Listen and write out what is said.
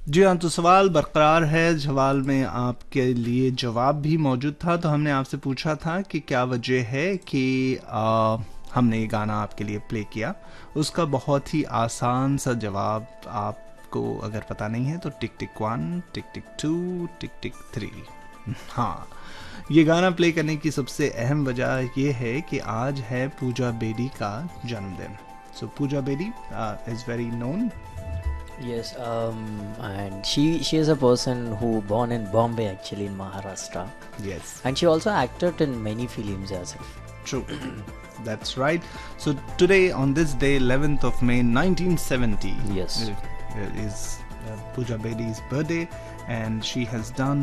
जी हाँ, तो सवाल बरकरार है। सवाल में आपके लिए जवाब भी मौजूद था। तो हमने आपसे पूछा था कि क्या वजह है कि हमने ये गाना आपके लिए प्ले किया। उसका बहुत ही आसान सा जवाब आपको अगर पता नहीं है तो टिक टिक वन, टिक टिक टू, टिक टिक थ्री। हाँ, ये गाना प्ले करने की सबसे अहम वजह ये है कि आज है पूजा बेदी का जन्मदिन। सो पूजा Bedi is very known. Yes, and she is a person who born in Bombay, actually in Maharashtra, Yes. and she also acted in many films as well. True. That's right. So today, on this day, 11th of May 1970, Yes. is Pooja Bedi's birthday, and she has done